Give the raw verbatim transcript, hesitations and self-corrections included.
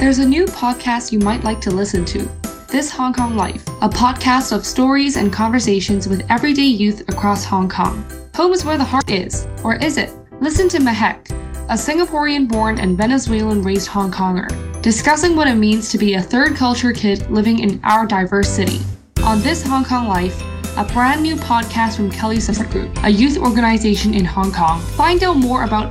There's a new podcast you might like to listen to, This Hong Kong Life, a podcast of stories and conversations with everyday youth across Hong Kong. Home is where the heart is, or is it? Listen to Mahek, a Singaporean-born and Venezuelan-raised Hong Konger, discussing what it means to be a third-culture kid living in our diverse city. On This Hong Kong Life, a brand new podcast from Kelly Support Group, a youth organization in Hong Kong. Find out more about